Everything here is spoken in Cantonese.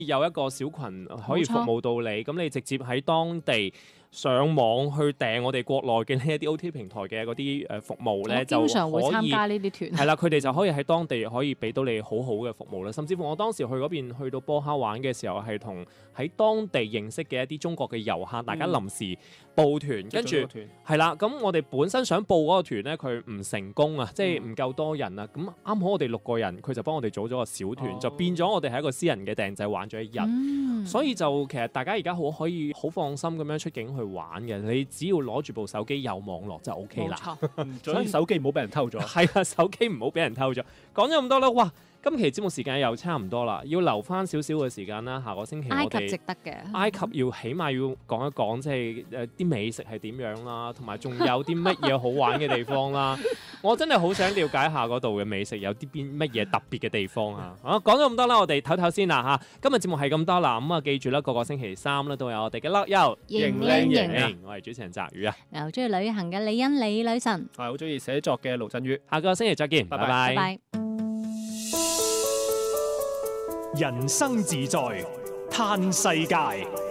有一個小群可以服務到你，咁你直接喺當地上網去訂我哋國內嘅呢一啲 OTA 平台嘅嗰啲服務咧，就經常會可以參加呢啲團。 係啦，佢哋就可以喺當地可以俾到你好好嘅服務啦。甚至乎我當時去嗰邊去到波哈玩嘅時候，係同喺當地認識嘅一啲中國嘅遊客，大家臨時報團，跟住係啦。咁我哋本身想報嗰個團咧，佢唔成功啊，即係唔夠多人啊。咁啱好我哋6個人，佢就幫我哋組咗個小團，就變咗我哋係一個私人嘅訂製玩咗一日。所以就其實大家而家可以好放心咁樣出境去玩嘅，你只要攞住部手機有網絡就 OK 啦。 所以手機唔好俾人偷咗。 係啊，手機唔好俾人偷咗。講咗咁多啦，哇！今期節目時間又差唔多啦，要留翻少少嘅時間啦。下個星期我哋埃及值得嘅， 埃及要起碼要講一講，即係啲美食係點樣啦，同埋仲有啲乜嘢好玩嘅地方啦。我真係好想了解下嗰度嘅美食有啲乜嘢特別嘅地方啊！講咗咁多啦，我哋唞唞先啦嚇。今日節目係咁多啦，咁啊記住啦，個星期三咧都有我哋嘅樂悠型靚型， 我係主持人澤宇啊。 又中意旅行嘅李欣李女神， 係好中意寫作嘅盧振宇。 下個星期再見，拜拜。 人生自在嘆世界。